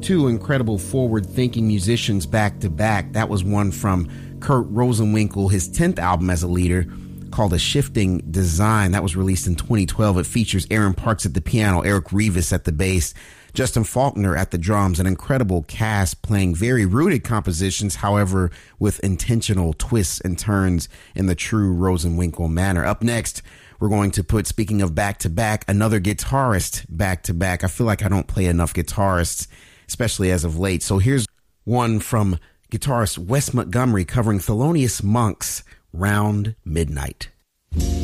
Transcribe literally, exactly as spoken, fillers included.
two incredible forward-thinking musicians back to back. That was one from Kurt Rosenwinkel, his tenth album as a leader, called A Shifting Design. That was released in twenty twelve. It features Aaron Parks at the piano, Eric Rivas at the bass, Justin Faulkner at the drums, an incredible cast playing very rooted compositions, however, with intentional twists and turns in the true Rosenwinkel manner. Up next, we're going to put, speaking of back-to-back, another guitarist back-to-back. I feel like I don't play enough guitarists, especially as of late. So here's one from guitarist Wes Montgomery covering Thelonious Monk's Round Midnight.